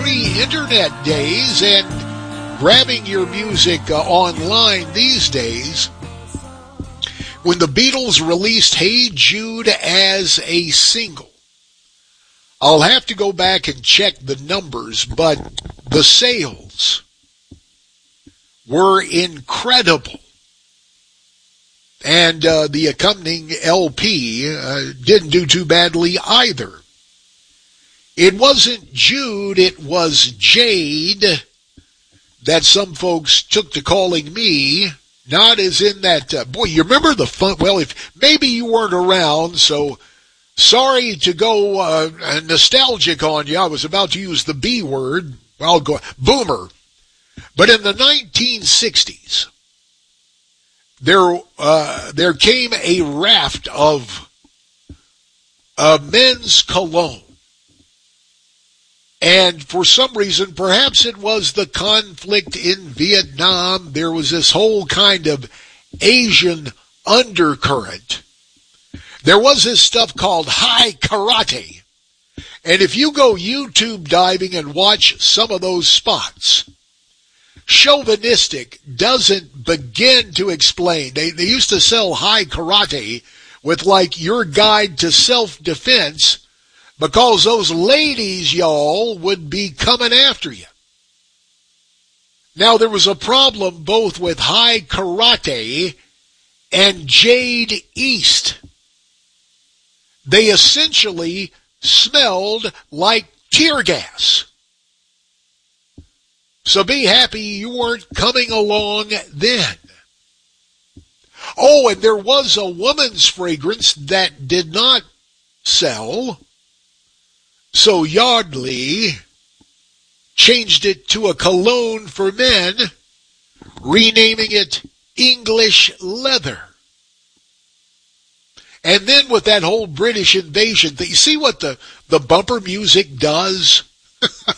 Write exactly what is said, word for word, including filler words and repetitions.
pre-internet days and grabbing your music uh, online these days, when the Beatles released Hey Jude as a single, I'll have to go back and check the numbers, but the sales were incredible. And uh, the accompanying L P uh, didn't do too badly either. It wasn't Jude, it was Jade that some folks took to calling me, not as in that, uh, boy, you remember the fun, well, if maybe you weren't around, so sorry to go uh, nostalgic on you. I was about to use the B word, I'll go, boomer. But in the nineteen sixties, there uh, there came a raft of uh, men's cologne. And for some reason, perhaps it was the conflict in Vietnam, there was this whole kind of Asian undercurrent. There was this stuff called high karate. And if you go YouTube diving and watch some of those spots, Chauvinistic doesn't begin to explain. They, they used to sell high karate with like your guide to self-defense, because those ladies, y'all, would be coming after you. Now, there was a problem both with high karate and Jade East. They essentially smelled like tear gas. So be happy you weren't coming along then. Oh, and there was a woman's fragrance that did not sell. So Yardley changed it to a cologne for men, renaming it English Leather. And then with that whole British invasion thing, you see what the, the bumper music does?